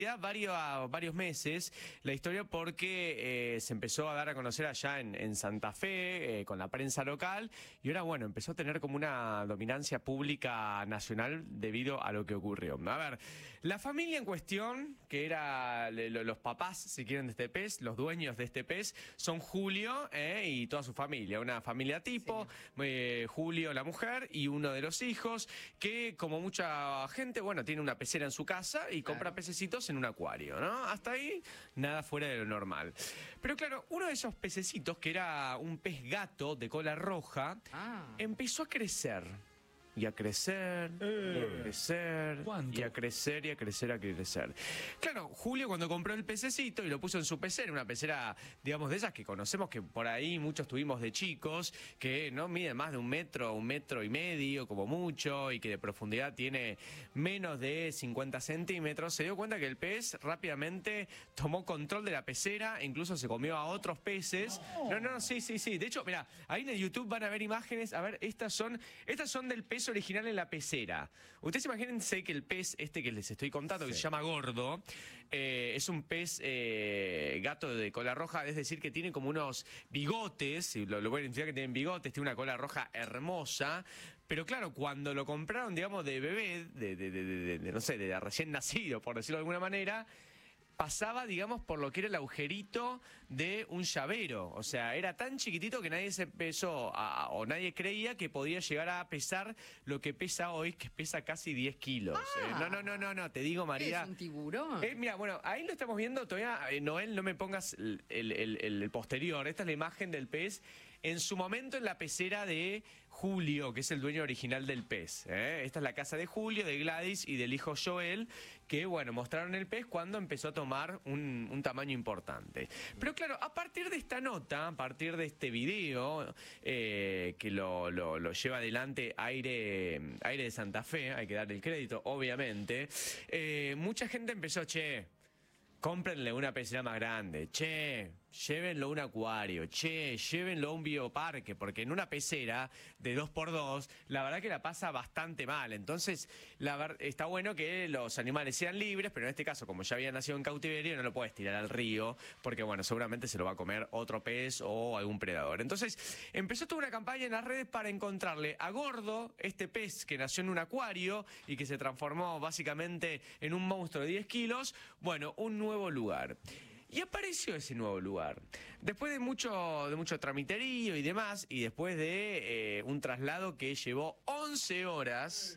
varios meses la historia porque se empezó a dar a conocer allá en Santa Fe con la prensa local y ahora bueno empezó a tener como una dominancia pública nacional debido a lo que ocurrió. A ver, la familia en cuestión, que era los papás, si quieren, de este pez, los dueños de este pez, son Julio y toda su familia, una familia tipo, sí. Julio la mujer y uno de los hijos, que como mucha gente, bueno, tiene una pecera en su casa y compra pececitos en un acuario, ¿no? Hasta ahí, nada fuera de lo normal. Pero claro, uno de esos pececitos, que era un pez gato de cola roja, empezó a crecer. Y a crecer, y a crecer, ¿cuánto? y a crecer, y a crecer, a crecer. Claro, Julio cuando compró el pececito y lo puso en su pecera, una pecera, digamos, de esas que conocemos, que por ahí muchos tuvimos de chicos, que no mide más de 1 metro y medio, como mucho, y que de profundidad tiene menos de 50 centímetros, se dio cuenta que el pez rápidamente tomó control de la pecera, e incluso se comió a otros peces. No, sí. De hecho, mira, ahí en el YouTube van a ver imágenes, a ver, estas son del pez original en la pecera. Ustedes imagínense que el pez este que les estoy contando, que se llama gordo, es un pez gato de cola roja, es decir, que tiene como unos bigotes, y lo voy a identificar que tienen bigotes, tiene una cola roja hermosa, pero claro, cuando lo compraron, digamos, de bebé, no sé, de recién nacido, por decirlo de alguna manera, pasaba, digamos, por lo que era el agujerito de un llavero. O sea, era tan chiquitito que nadie se empezó o nadie creía que podía llegar a pesar lo que pesa hoy, que pesa casi 10 kilos. No, te digo, María. ¿Es un tiburón? Mira, bueno, ahí lo estamos viendo todavía. Noel, no me pongas el posterior. Esta es la imagen del pez en su momento en la pecera de Julio, que es el dueño original del pez. Esta es la casa de Julio, de Gladys y del hijo Joel, que, bueno, mostraron el pez cuando empezó a tomar un tamaño importante. Pero claro, a partir de esta nota, a partir de este video, que lo lleva adelante Aire de Santa Fe, hay que darle el crédito, obviamente, mucha gente empezó, cómprenle una pecera más grande, llévenlo a un acuario, llévenlo a un bioparque, porque en una pecera de 2x2, la verdad que la pasa bastante mal. Entonces, está bueno que los animales sean libres, pero en este caso, como ya había nacido en cautiverio, no lo puedes tirar al río, porque bueno, seguramente se lo va a comer otro pez o algún predador. Entonces, empezó toda una campaña en las redes para encontrarle a Gordo, este pez que nació en un acuario y que se transformó básicamente en un monstruo de 10 kilos, bueno, un nuevo lugar. Y apareció ese nuevo lugar. Después de mucho tramiterío y demás, y después de un traslado que llevó 11 horas,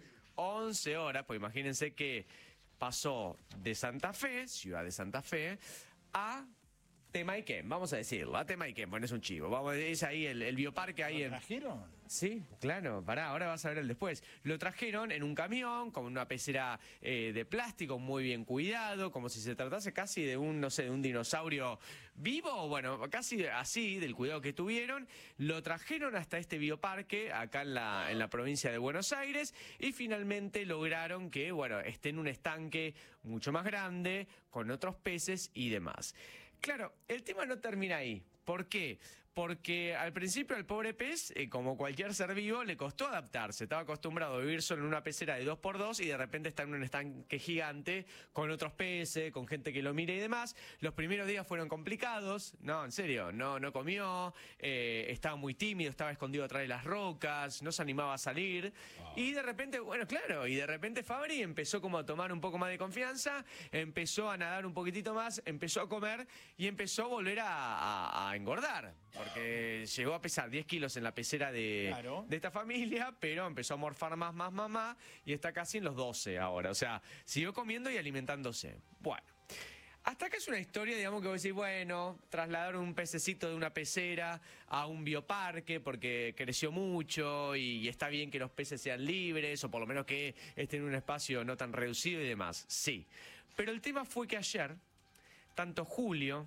pues imagínense que pasó de Santa Fe, ciudad de Santa Fe, a Temaiken, vamos a decirlo, a Temaiken, bueno, es un chivo, es ahí el bioparque ahí. ¿Lo trajeron? Sí, claro, ahora vas a ver el después. Lo trajeron en un camión, con una pecera de plástico muy bien cuidado, como si se tratase casi de un, no sé, de un dinosaurio vivo, bueno, casi así, del cuidado que tuvieron. Lo trajeron hasta este bioparque, acá en la provincia de Buenos Aires, y finalmente lograron que, bueno, esté en un estanque mucho más grande, con otros peces y demás. Claro, el tema no termina ahí. ¿Por qué? Porque al principio al pobre pez, como cualquier ser vivo, le costó adaptarse. Estaba acostumbrado a vivir solo en una pecera de 2x2 y de repente está en un estanque gigante con otros peces, con gente que lo mira y demás. Los primeros días fueron complicados. No, en serio, no comió, estaba muy tímido, estaba escondido atrás de las rocas, no se animaba a salir. Y de repente, bueno, claro, y de repente Fabri empezó como a tomar un poco más de confianza, empezó a nadar un poquitito más, empezó a comer y empezó a volver a engordar. Porque llegó a pesar 10 kilos en la pecera de esta familia, pero empezó a morfar más, y está casi en los 12 ahora. O sea, siguió comiendo y alimentándose. Bueno, hasta acá es una historia, digamos, que vos decís, bueno, trasladar un pececito de una pecera a un bioparque porque creció mucho y está bien que los peces sean libres, o por lo menos que estén en un espacio no tan reducido y demás. Sí, pero el tema fue que ayer, tanto Julio,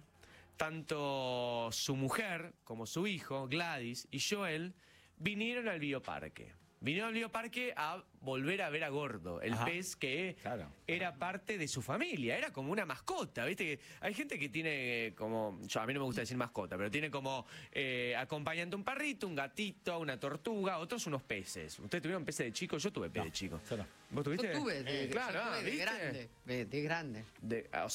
tanto su mujer como su hijo, Gladys y Joel, vinieron al bioparque. vinieron al bioparque a volver a ver a Gordo, el pez que era parte de su familia, era como una mascota, ¿viste? Que hay gente que tiene como, a mí no me gusta decir mascota, pero tiene como acompañante un perrito, un gatito, una tortuga, otros unos peces. ¿Ustedes tuvieron peces de chico? Yo tuve peces de chico. ¿Vos tuviste? Yo tuve, claro, de grande. De grande. O